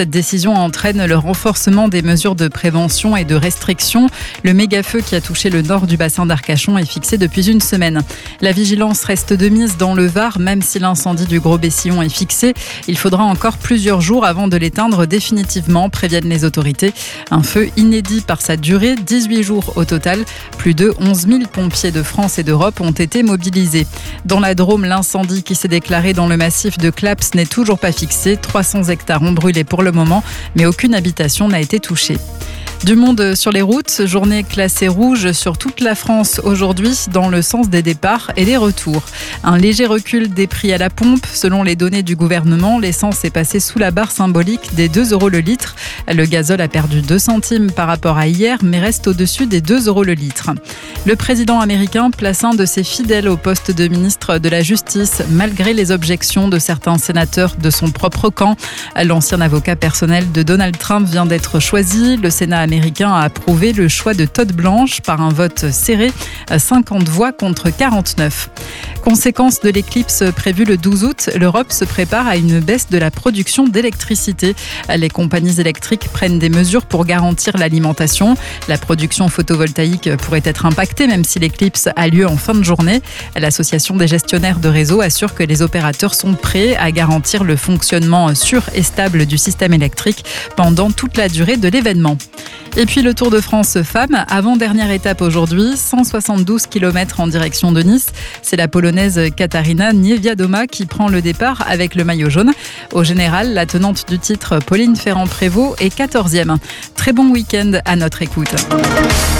Cette décision entraîne le renforcement des mesures de prévention et de restriction. Le méga-feu qui a touché le nord du bassin d'Arcachon est fixé depuis une semaine. La vigilance reste de mise dans le Var, même si l'incendie du Gros Bessillon est fixé. Il faudra encore plusieurs jours avant de l'éteindre définitivement, préviennent les autorités. Un feu inédit par sa durée, 18 jours au total. Plus de 11 000 pompiers de France et d'Europe ont été mobilisés. Dans la Drôme, l'incendie qui s'est déclaré dans le massif de Claps n'est toujours pas fixé. 300 hectares ont brûlé pour le moment, mais aucune habitation n'a été touchée. Du monde sur les routes, journée classée rouge sur toute la France aujourd'hui dans le sens des départs et des retours. Un léger recul des prix à la pompe. Selon les données du gouvernement, l'essence est passée sous la barre symbolique des 2 € le litre. Le gazole a perdu 2 centimes par rapport à hier, mais reste au-dessus des 2 € le litre. Le président américain place un de ses fidèles au poste de ministre de la Justice, malgré les objections de certains sénateurs de son propre camp. L'ancien avocat personnel de Donald Trump vient d'être choisi. Le Sénat américain a approuvé le choix de Todd Blanche par un vote serré, 50 voix contre 49. Conséquence de l'éclipse prévue le 12 août, l'Europe se prépare à une baisse de la production d'électricité. Les compagnies électriques prennent des mesures pour garantir l'alimentation. La production photovoltaïque pourrait être impactée même si l'éclipse a lieu en fin de journée. L'Association des gestionnaires de réseau assure que les opérateurs sont prêts à garantir le fonctionnement sûr et stable du système électrique pendant toute la durée de l'événement. Et puis le Tour de France femmes, avant-dernière étape aujourd'hui, 172 km en direction de Nice. C'est la Polonaise Katarzyna Niewiadoma qui prend le départ avec le maillot jaune. Au général, la tenante du titre, Pauline Ferrand-Prévot, est 14e. Très bon week-end à notre écoute.